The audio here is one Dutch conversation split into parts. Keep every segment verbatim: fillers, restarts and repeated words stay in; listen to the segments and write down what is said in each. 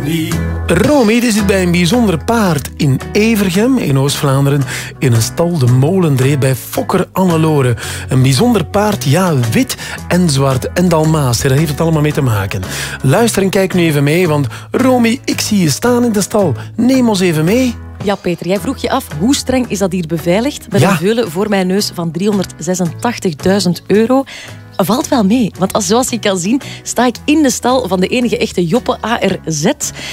Romy. Romy die zit bij een bijzonder paard in Evergem, in Oost-Vlaanderen, in een stal de Molendree bij Fokker Annelore. Een bijzonder paard, ja, wit en zwart en Dalmatie. Daar heeft het allemaal mee te maken. Luister en kijk nu even mee, want Romy, ik zie je staan in de stal. Neem ons even mee. Ja, Peter, jij vroeg je af hoe streng is dat hier beveiligd? Met Ja. een veulen voor mijn neus van driehonderdzesentachtigduizend euro. Valt wel mee, want als, zoals je kan zien sta ik in de stal van de enige echte Joppe A R Z.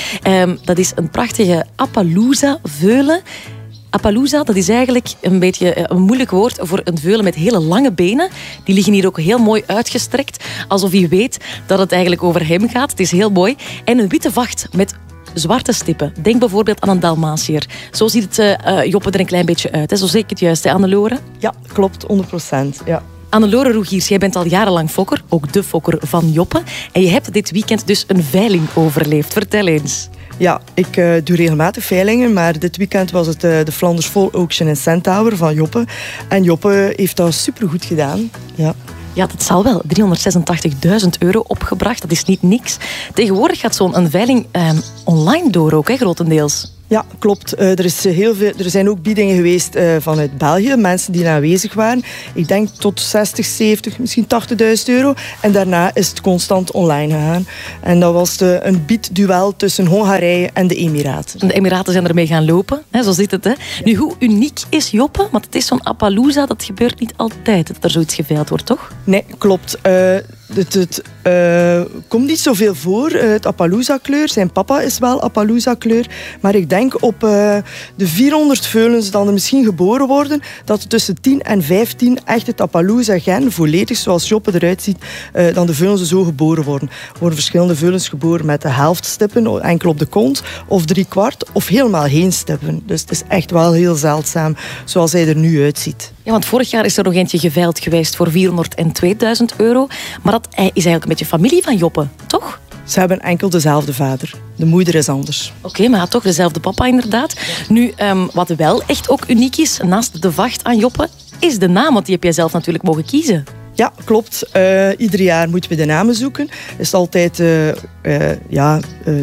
Um, dat is een prachtige Appaloosa-veulen. Appaloosa, dat is eigenlijk een beetje een moeilijk woord voor een veulen met hele lange benen. Die liggen hier ook heel mooi uitgestrekt, alsof je weet dat het eigenlijk over hem gaat. Het is heel mooi. En een witte vacht met zwarte stippen. Denk bijvoorbeeld aan een Dalmatiër. Zo ziet het uh, Joppe er een klein beetje uit. Hè? Zo zeg ik het juist, hè, Annelore? Ja, klopt, honderd procent. Ja. Annelore Roegiers, jij bent al jarenlang fokker, ook de fokker van Joppe. En je hebt dit weekend dus een veiling overleefd. Vertel eens. Ja, ik uh, doe regelmatig veilingen, maar dit weekend was het uh, de Flanders Fall Auction in Centaur van Joppe. En Joppe heeft dat supergoed gedaan. Ja. Ja, dat zal wel. driehonderdzesentachtigduizend euro opgebracht, dat is niet niks. Tegenwoordig gaat zo'n veiling eh, online door ook, hè, grotendeels. Ja, klopt. Uh, er, is heel veel, er zijn ook biedingen geweest uh, vanuit België, mensen die aanwezig waren. Ik denk tot zestig, zeventig, misschien tachtigduizend euro. En daarna is het constant online gegaan. En dat was de, een biedduel tussen Hongarije en de Emiraten. De Emiraten zijn ermee gaan lopen, hè, zo zit het. Hè. Nu, hoe uniek is Joppe? Want het is zo'n Appaloosa, dat gebeurt niet altijd dat er zoiets geveild wordt, toch? Nee, klopt. Uh, Het, het uh, komt niet zoveel voor, uh, het Appaloosa-kleur. Zijn papa is wel Appaloosa-kleur. Maar ik denk op uh, de vierhonderd veulens die er misschien geboren worden, dat er tussen tien en vijftien echt het Appaloosa-gen, volledig zoals Joppe eruit ziet, uh, dan de veulens zo geboren worden. Er worden verschillende veulens geboren met de helft stippen, enkel op de kont, of drie kwart, of helemaal geen stippen. Dus het is echt wel heel zeldzaam, zoals hij er nu uitziet. Ja, want vorig jaar is er nog eentje geveild geweest voor vierhonderdtweeduizend euro. Maar dat is eigenlijk een beetje familie van Joppe, toch? Ze hebben enkel dezelfde vader. De moeder is anders. Oké, okay, maar toch dezelfde papa inderdaad. Ja. Nu, um, wat wel echt ook uniek is, naast de vacht aan Joppe, is de naam, want die heb jij zelf natuurlijk mogen kiezen. Ja, klopt. Uh, ieder jaar moeten we de namen zoeken. Het is altijd uh, uh, ja, uh,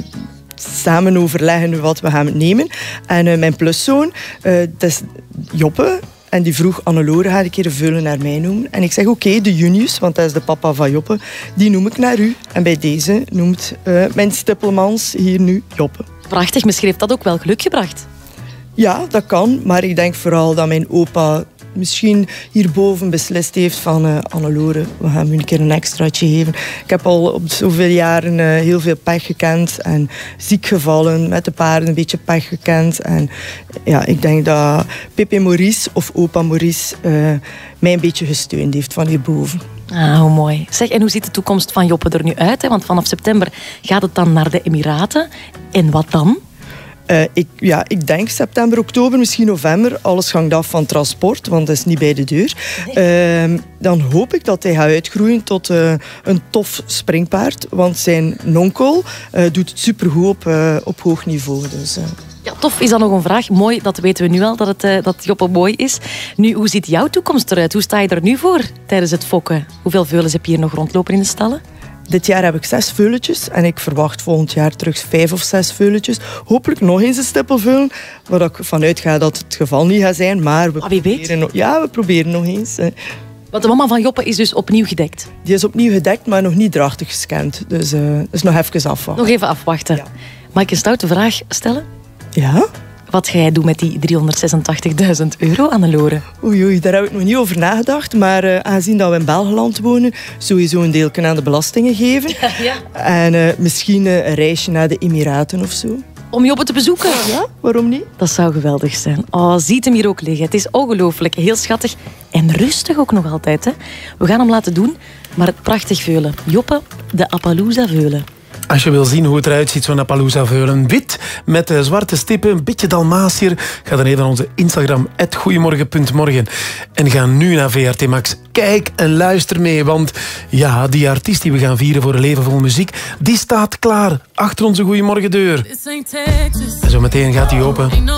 samen overleggen wat we gaan nemen. En uh, mijn pluszoon, uh, dat is Joppe. En die vroeg, Annelore, ga ik een veulen naar mij noemen? En ik zeg, oké, okay, de Junius, want dat is de papa van Joppe, die noem ik naar u. En bij deze noemt uh, mijn stippelmans hier nu Joppe. Prachtig, misschien heeft dat ook wel geluk gebracht. Ja, dat kan. Maar ik denk vooral dat mijn opa misschien hierboven beslist heeft van uh, Annelore, we gaan u een keer een extraatje geven. Ik heb al op zoveel jaren uh, heel veel pech gekend en ziek gevallen, met de paarden een beetje pech gekend. En ja, ik denk dat Pepe Maurice of opa Maurice uh, mij een beetje gesteund heeft van hierboven. Ah, hoe mooi. Zeg, en hoe ziet de toekomst van Joppe er nu uit? Hè? Want vanaf september gaat het dan naar de Emiraten. En wat dan? Uh, ik, ja, ik denk september, oktober, misschien november. Alles hangt af van transport, want dat is niet bij de deur. Nee. Uh, dan hoop ik dat hij gaat uitgroeien tot uh, een tof springpaard. Want zijn nonkel uh, doet het supergoed op, uh, op hoog niveau. Dus, uh. Ja, tof is dan nog een vraag. Mooi, dat weten we nu al, dat, het, uh, dat Joppe mooi is. Nu, hoe ziet jouw toekomst eruit? Hoe sta je er nu voor tijdens het fokken? Hoeveel veulens heb je hier nog rondlopen in de stallen? Dit jaar heb ik zes veuletjes en ik verwacht volgend jaar terug vijf of zes veuletjes. Hopelijk nog eens een stippelveulen, waar ik vanuit ga dat het geval niet gaat zijn. Maar we ah, wie weet? Nog, ja, we proberen nog eens. Want de mama van Joppe is dus opnieuw gedekt? Die is opnieuw gedekt, maar nog niet drachtig gescand. Dus, uh, dus nog even afwachten. Nog even afwachten. Ja. Mag ik een stoute vraag stellen? Ja? Wat ga jij doen met die driehonderdzesentachtigduizend euro, Annelore? Oei, oei, daar heb ik nog niet over nagedacht. Maar uh, aangezien dat we in Belgeland wonen, sowieso een deel aan de belastingen geven. Ja, ja. En uh, misschien uh, een reisje naar de Emiraten of zo. Om Joppe te bezoeken? Ja, waarom niet? Dat zou geweldig zijn. Oh, ziet hem hier ook liggen. Het is ongelooflijk, heel schattig en rustig ook nog altijd. Hè? We gaan hem laten doen, maar het prachtig veulen. Joppe, de Appaloosa veulen. Als je wil zien hoe het eruit ziet, zo'n Appaloosa-veulen. Wit met uh, zwarte stippen, een beetje Dalmatiër. Ga dan even naar onze Instagram, at goeiemorgen punt morgen. En ga nu naar V R T Max. Kijk en luister mee, want ja, die artiest die we gaan vieren voor een leven vol muziek, die staat klaar achter onze Goeiemorgen deur. En zo meteen gaat die open.